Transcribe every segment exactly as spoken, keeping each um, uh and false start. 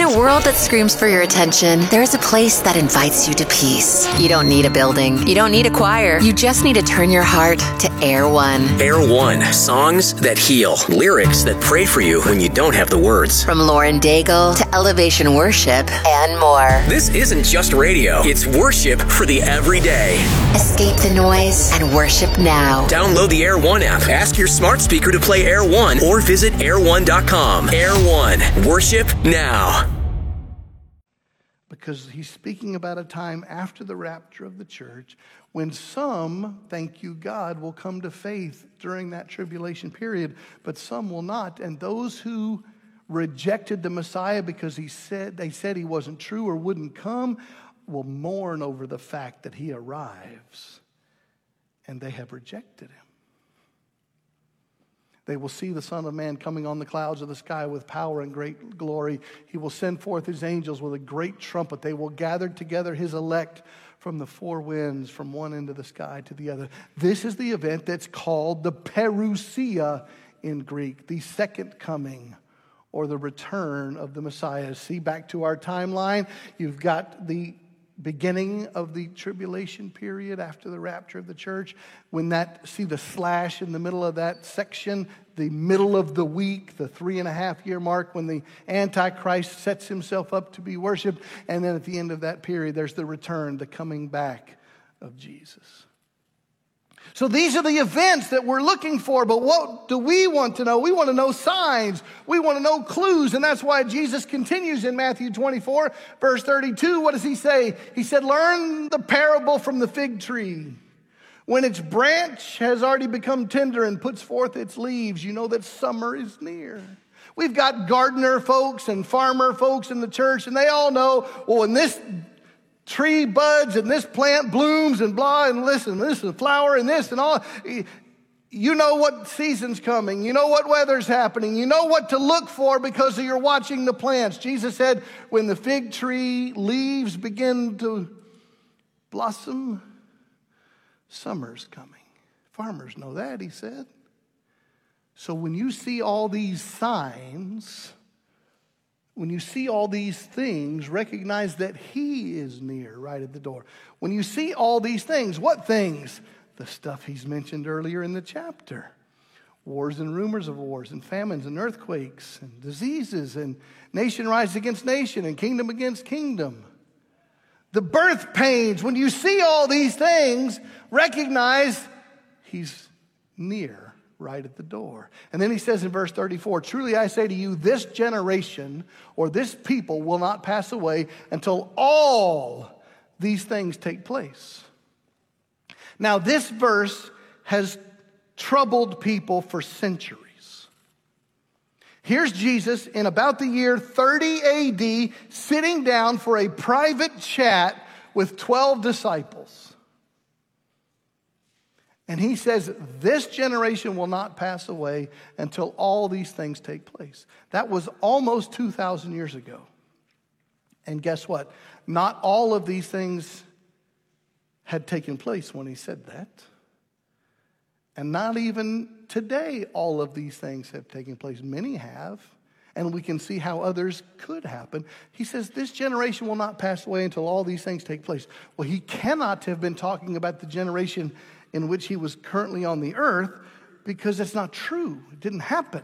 a world that screams for your attention, there's a place that invites you to peace. You don't need a building. You don't need a choir. You just need to turn your heart to Air One. Air One. Songs that heal. Lyrics that pray for you when you don't have the words. From Lauren Daigle to Elevation Worship and more. This isn't just radio. It's worship for the everyday. Escape the noise and worship now. Download the Air One app. Ask your smart speaker to play Air One or visit air one dot com. Air One. Worship now. Because he's speaking about a time after the rapture of the church when some, thank you God, will come to faith during that tribulation period, but some will not. And those who rejected the Messiah because he said they said he wasn't true or wouldn't come will mourn over the fact that he arrives, and they have rejected him. They will see the Son of Man coming on the clouds of the sky with power and great glory. He will send forth his angels with a great trumpet. They will gather together his elect from the four winds, from one end of the sky to the other. This is the event that's called the Parousia in Greek, the second coming or the return of the Messiah. See, back to our timeline, you've got the beginning of the tribulation period after the rapture of the church. When that, see the slash in the middle of that section, the middle of the week, the three and a half year mark when the Antichrist sets himself up to be worshiped. And then at the end of that period, there's the return, the coming back of Jesus. So these are the events that we're looking for, but what do we want to know? We want to know signs. We want to know clues, and that's why Jesus continues in Matthew twenty-four, verse thirty-two. What does he say? He said, learn the parable from the fig tree. When its branch has already become tender and puts forth its leaves, you know that summer is near. We've got gardener folks and farmer folks in the church, and they all know, well, when this tree buds and this plant blooms and blah, and listen, this is a flower and this and all. You know what season's coming. You know what weather's happening. You know what to look for because you're watching the plants. Jesus said, when the fig tree leaves begin to blossom, summer's coming. Farmers know that, he said. So when you see all these signs, when you see all these things, recognize that he is near, right at the door. When you see all these things, what things? The stuff he's mentioned earlier in the chapter. Wars and rumors of wars and famines and earthquakes and diseases and nation rise against nation and kingdom against kingdom. The birth pains. When you see all these things, recognize he's near, right at the door. And then he says in verse thirty-four, truly I say to you, this generation or this people will not pass away until all these things take place. Now this verse has troubled people for centuries. Here's Jesus in about the year thirty A D sitting down for a private chat with twelve disciples. And he says, this generation will not pass away until all these things take place. That was almost two thousand years ago. And guess what? Not all of these things had taken place when he said that. And not even today all of these things have taken place. Many have. And we can see how others could happen. He says, this generation will not pass away until all these things take place. Well, he cannot have been talking about the generation in which he was currently on the earth, because it's not true. It didn't happen.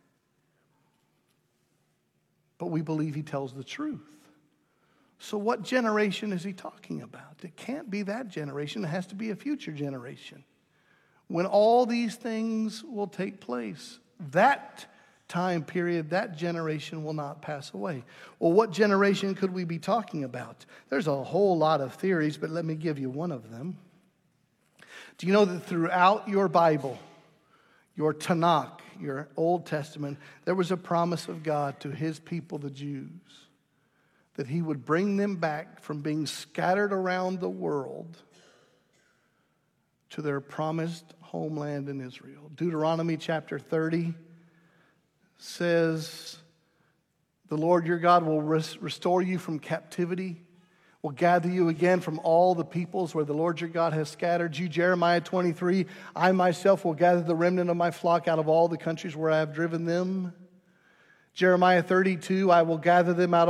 But we believe he tells the truth. So what generation is he talking about? It can't be that generation. It has to be a future generation, when all these things will take place. That time period, that generation will not pass away. Well, what generation could we be talking about? There's a whole lot of theories, but let me give you one of them. Do you know that throughout your Bible, your Tanakh, your Old Testament, there was a promise of God to his people, the Jews, that he would bring them back from being scattered around the world to their promised homeland in Israel. Deuteronomy chapter thirty says, the Lord your God will res- restore you from captivity, will gather you again from all the peoples where the Lord your God has scattered you. Jeremiah twenty-three, I myself will gather the remnant of my flock out of all the countries where I have driven them. Jeremiah thirty-two, I will gather them out